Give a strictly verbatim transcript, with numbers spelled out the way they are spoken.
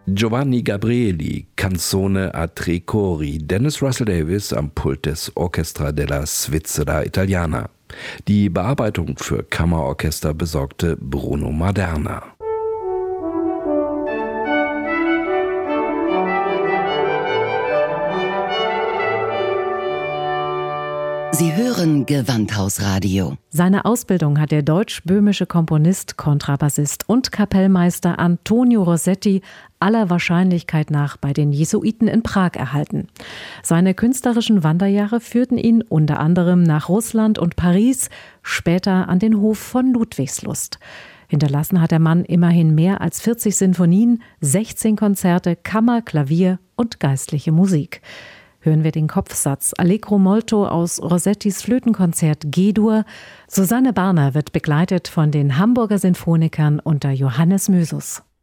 Giovanni Gabrieli, Canzone a tre cori, Dennis Russell Davies am Pult des Orchestra della Svizzera Italiana. Die Bearbeitung für Kammerorchester besorgte Bruno Maderna. Sie hören Gewandhausradio. Seine Ausbildung hat der deutsch-böhmische Komponist, Kontrabassist und Kapellmeister Antonio Rossetti aller Wahrscheinlichkeit nach bei den Jesuiten in Prag erhalten. Seine künstlerischen Wanderjahre führten ihn unter anderem nach Russland und Paris, später an den Hof von Ludwigslust. Hinterlassen hat der Mann immerhin mehr als vierzig Sinfonien, sechzehn Konzerte, Kammer, Klavier und geistliche Musik. Hören wir den Kopfsatz Allegro molto aus Rossettis Flötenkonzert G-Dur. Susanne Barner wird begleitet von den Hamburger Sinfonikern unter Johannes Musus.